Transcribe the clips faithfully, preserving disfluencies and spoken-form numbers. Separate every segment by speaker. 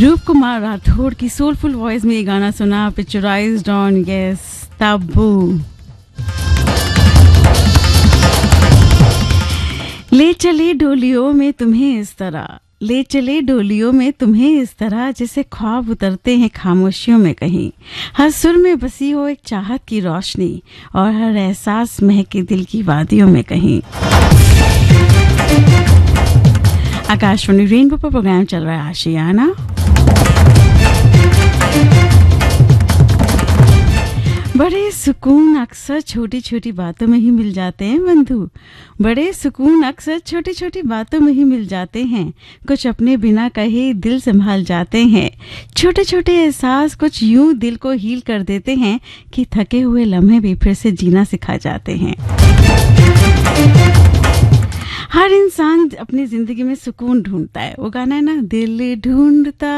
Speaker 1: रूप कुमार राठौड़ की soulful voice में ये गाना सुना, पिक्चराइज्ड ऑन यस तब्बू। ले चले डोलियों में तुम्हें इस तरह, ले चले डोलियों में तुम्हें इस तरह, जैसे ख्वाब उतरते हैं खामोशियों में कहीं। हर सुर में बसी हो एक चाहत की रोशनी, और हर एहसास महके दिल की वादियों में कहीं। आकाशवाणी रेनबो पर प्रोग्राम चल रहा है आशियाना। बड़े सुकून अक्सर छोटी छोटी बातों में ही मिल जाते हैं बंधु, बड़े सुकून अक्सर छोटी छोटी बातों में ही मिल जाते हैं। कुछ अपने बिना कहे दिल संभाल जाते हैं। छोटे छोटे एहसास कुछ यूं दिल को हील कर देते हैं कि थके हुए लम्हे भी फिर से जीना सिखा जाते हैं। हर इंसान अपनी जिंदगी में सुकून ढूंढता है। वो गाना है ना, दिल ढूंढता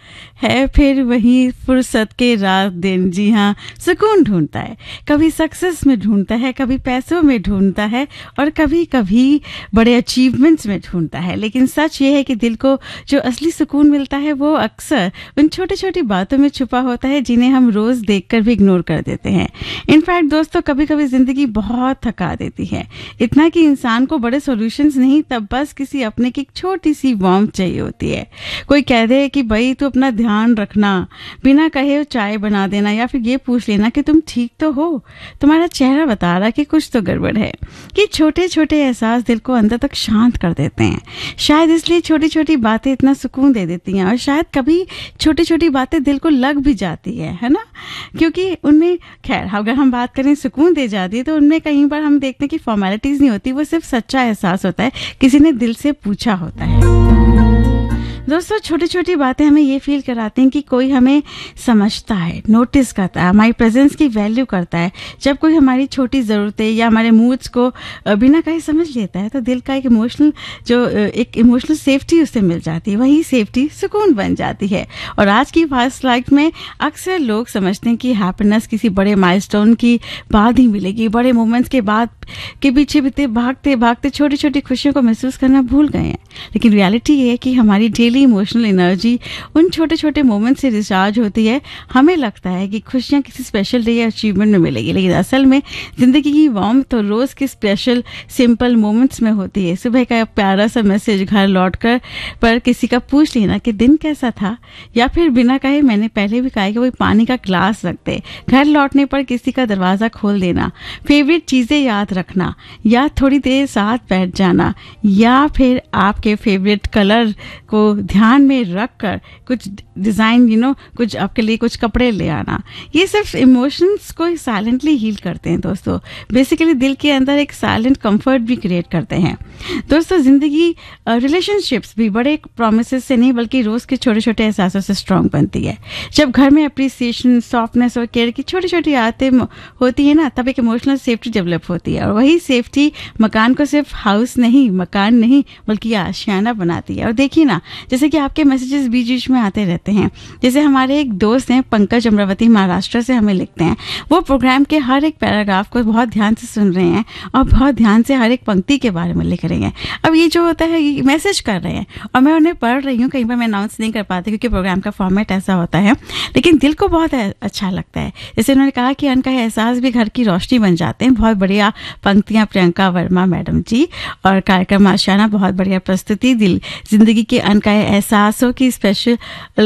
Speaker 1: है फिर वही फुर्सत के रात दिन। जी हाँ, सुकून ढूंढता है, कभी सक्सेस में ढूंढता है, कभी पैसों में ढूंढता है, और कभी कभी बड़े अचीवमेंट्स में ढूंढता है। लेकिन सच ये है कि दिल को जो असली सुकून मिलता है वो अक्सर उन छोटी छोटी बातों में छुपा होता है, जिन्हें हम रोज देखकर भी इग्नोर कर देते हैं। इनफैक्ट दोस्तों, कभी कभी जिंदगी बहुत थका देती है, इतना कि इंसान को बड़े सॉल्यूशंस नहीं, तब बस किसी अपने की छोटी सी वार्मथ चाहिए होती है। कोई कह दे कि भाई तू अपना ध्यान रखना, बिना कहे चाय बना देना, या फिर ये पूछ लेना कि तुम ठीक तो हो, तुम्हारा चेहरा बता रहा कि कुछ तो गड़बड़ है। कि छोटे छोटे एहसास दिल को अंदर तक शांत कर देते हैं। शायद इसलिए छोटी छोटी बातें इतना सुकून दे देती हैं, और शायद कभी छोटी छोटी बातें दिल को लग भी जाती है है ना, क्योंकि उनमें, खैर अगर हम बात करें सुकून दे जाती है, तो उनमें कहीं बार हम देखते हैं कि फॉर्मेलिटीज नहीं होती, वो सिर्फ सच्चा एहसास होता है, किसी ने दिल से पूछा होता है। दोस्तों, छोटी छोटी बातें हमें ये फील कराती हैं कि कोई हमें समझता है, नोटिस करता है, हमारी प्रेजेंस की वैल्यू करता है। जब कोई हमारी छोटी ज़रूरतें या हमारे मूड्स को बिना कहीं समझ लेता है, तो दिल का एक इमोशनल जो एक इमोशनल सेफ्टी उससे मिल जाती है, वही सेफ्टी सुकून बन जाती है। और आज की फास्ट लाइफ में अक्सर लोग समझते हैं कि हैप्पीनेस किसी बड़े माइलस्टोन की बाद ही मिलेगी, बड़े मोमेंट्स के बाद के पीछे पीछे भागते भागते छोटी छोटी खुशियों को महसूस करना भूल गए हैं। लेकिन रियलिटी ये है कि हमारी डेली इमोशनल एनर्जी उन छोटे छोटे मोमेंट से रिचार्ज होती है। हमें लगता है कि खुशियां किसी स्पेशल डे या अचीवमेंट में मिलेगी, लेकिन असल में जिंदगी की वार्मथ तो रोज के स्पेशल सिंपल मोमेंट्स में होती है। सुबह का प्यारा सा मैसेज घर लौटकर पर किसी का पूछ लेना कि दिन कैसा था, या फिर बिना कहे, मैंने पहले भी कहा कि कोई पानी का ग्लास रख दे। घर लौटने पर किसी का दरवाजा खोल देना, फेवरेट चीजें याद रखना, या थोड़ी देर साथ बैठ जाना, या फिर आपके फेवरेट कलर को ध्यान में रखकर कुछ डिजाइन यू नो कुछ आपके लिए कुछ कपड़े ले आना, ये सिर्फ इमोशंस को साइलेंटली हील करते हैं दोस्तों। बेसिकली दिल के अंदर एक साइलेंट कंफर्ट भी क्रिएट करते हैं। दोस्तों, जिंदगी रिलेशनशिप्स भी बड़े प्रोमिसेस से नहीं, बल्कि रोज के छोटे छोटे एहसासों से स्ट्रांग बनती है। जब घर में अप्रिसिएशन, सॉफ्टनेस और केयर की छोटी छोटी आदतें होती है ना, तब एक इमोशनल सेफ्टी डेवलप होती है, और वही सेफ्टी मकान को सिर्फ हाउस नहीं, मकान नहीं, बल्कि आशियाना बनाती है। और देखिए ना, जैसे कि आपके मैसेजेस बीच बीच में आते रहते हैं। जैसे हमारे एक दोस्त हैं पंकज अमरावती, महाराष्ट्र से हमें लिखते हैं, वो प्रोग्राम के हर एक पैराग्राफ को बहुत ध्यान से सुन रहे हैं और बहुत ध्यान से हर एक पंक्ति के बारे में लिख रहे हैं। अब ये जो होता है, ये मैसेज कर रहे हैं और मैं उन्हें पढ़ रही हूँ। कई बार मैं अनाउंस नहीं कर पाती क्योंकि प्रोग्राम का फॉर्मेट ऐसा होता है, लेकिन दिल को बहुत अच्छा लगता है। जैसे उन्होंने कहा कि उनका एहसास भी घर की रोशनी बन जाते हैं। बहुत बढ़िया पंक्तियां प्रियंका वर्मा मैडम जी, और कार्यक्रम आशियाना बहुत बढ़िया प्रस्तुति। दिल जिंदगी के अनका एहसासों की स्पेशल